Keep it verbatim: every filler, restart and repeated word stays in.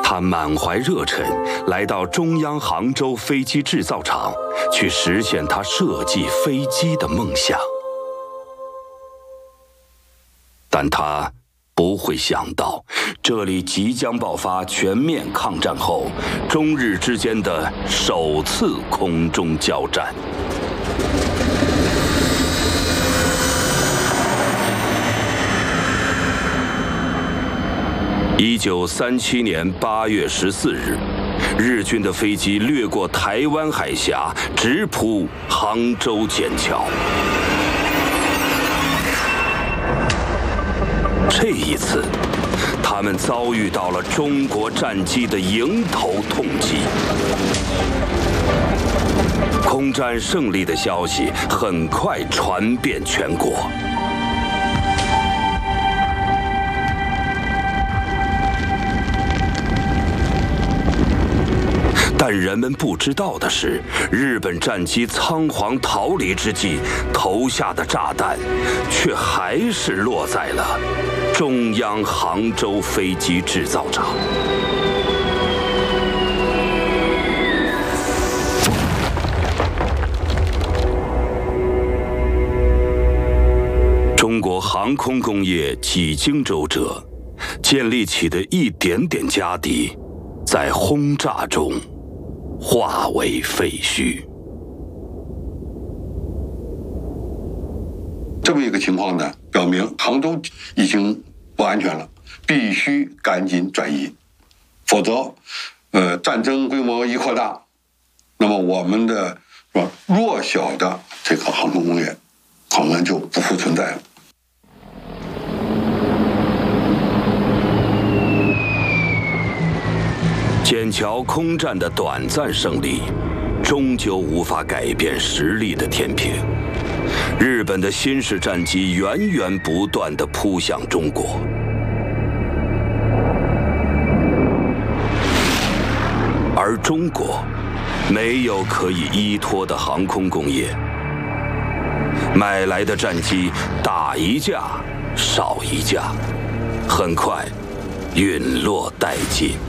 他满怀热忱来到中央杭州飞机制造厂，去实现他设计飞机的梦想。但他不会想到，这里即将爆发全面抗战后中日之间的首次空中交战。一九三七年八月十四日，日军的飞机掠过台湾海峡，直扑杭州笕桥。这一次，他们遭遇到了中国战机的迎头痛击。空战胜利的消息很快传遍全国。但人们不知道的是，日本战机仓皇逃离之际，投下的炸弹却还是落在了中央杭州飞机制造厂。中国航空工业几经周折，建立起的一点点家底，在轰炸中化为废墟。 这么一个情况呢，表明杭州已经不安全了，必须赶紧转移，否则，呃，战争规模一扩大，那么我们的是吧弱小的这个航空工业可能就不复存在了。 笕桥空战的短暂胜利，终究无法改变实力的天平。日本的新式战机源源不断地扑向中国，而中国没有可以依托的航空工业，买来的战机打一架少一架，很快陨落殆尽。